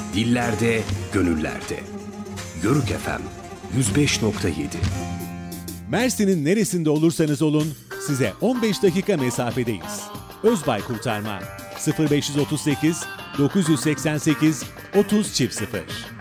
dillerde, gönüllerde. Yörük FM 105.7. Mersin'in neresinde olursanız olun size 15 dakika mesafedeyiz. Özbay Kurtarma 0538 988 30 00.